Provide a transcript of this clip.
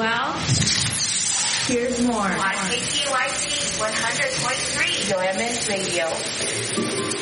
Well, here's more. On KPYT 100.3 UMS Radio.